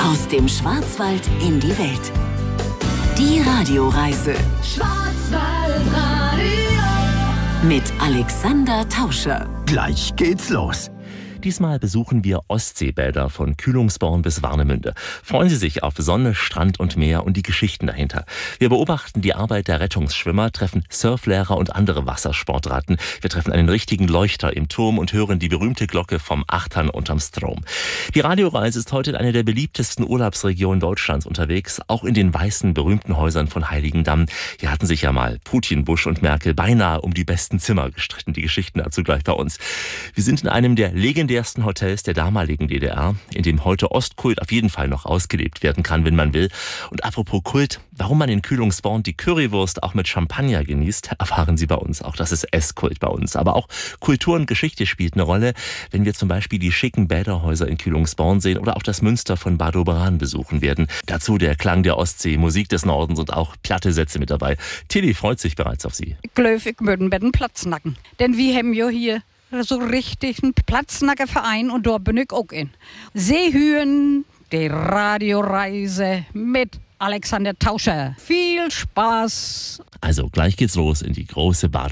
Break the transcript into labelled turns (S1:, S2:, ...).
S1: Aus dem Schwarzwald in die Welt. Die Radioreise
S2: Schwarzwaldradio
S1: mit Alexander Tauscher.
S3: Gleich geht's los. Diesmal besuchen wir Ostseebäder von Kühlungsborn bis Warnemünde. Freuen Sie sich auf Sonne, Strand und Meer und die Geschichten dahinter. Wir beobachten die Arbeit der Rettungsschwimmer, treffen Surflehrer und andere Wassersportratten. Wir treffen einen richtigen Leuchter im Turm und hören die berühmte Glocke vom Achtern unterm Strom. Die Radioreise ist heute in einer der beliebtesten Urlaubsregionen Deutschlands unterwegs, auch in den weißen, berühmten Häusern von Heiligendamm. Hier hatten sich ja mal Putin, Bush und Merkel beinahe um die besten Zimmer gestritten. Die Geschichten dazu gleich bei uns. Wir sind in einem der legendärsten Hotels der damaligen DDR, in dem heute Ostkult auf jeden Fall noch ausgelebt werden kann, wenn man will. Und apropos Kult, warum man in Kühlungsborn die Currywurst auch mit Champagner genießt, erfahren Sie bei uns. Auch das ist Esskult bei uns. Aber auch Kultur und Geschichte spielt eine Rolle, wenn wir zum Beispiel die schicken Bäderhäuser in Kühlungsborn sehen oder auch das Münster von Bad Doberan besuchen werden. Dazu der Klang der Ostsee, Musik des Nordens und auch platte Sätze mit dabei. Tilly freut sich bereits auf Sie.
S4: Ich glaube, ich würde einen Platz nacken. Denn wir haben ja hier so richtig einen Platznackerverein und dort bin ich auch in. Seehöhen, die Radioreise mit Alexander Tauscher. Viel Spaß!
S3: Also gleich geht's los in die große Bad.